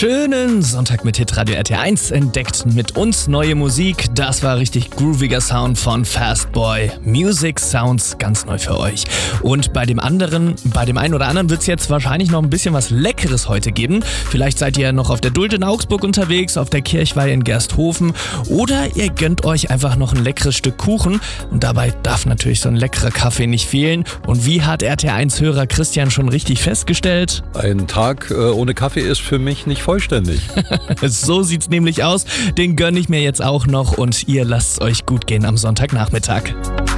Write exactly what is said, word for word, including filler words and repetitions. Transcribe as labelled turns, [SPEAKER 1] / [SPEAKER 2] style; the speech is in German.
[SPEAKER 1] Schönen Sonntag mit Hitradio R T L eins entdeckt mit uns neue Musik. Das war richtig grooviger Sound von Fastboy. Music Sounds ganz neu für euch. Und bei dem anderen, bei dem einen oder anderen wird es jetzt wahrscheinlich noch ein bisschen was Leckeres heute geben. Vielleicht seid ihr noch auf der Duld in Augsburg unterwegs, auf der Kirchweih in Gersthofen oder ihr gönnt euch einfach noch ein leckeres Stück Kuchen. Und dabei darf natürlich so ein leckerer Kaffee nicht fehlen. Und wie hat R T L eins-Hörer Christian schon richtig festgestellt?
[SPEAKER 2] Ein Tag äh, ohne Kaffee ist für mich nicht vollständig.
[SPEAKER 1] So sieht's nämlich aus. Den gönne ich mir jetzt auch noch und ihr lasst es euch gut gehen am Sonntagnachmittag.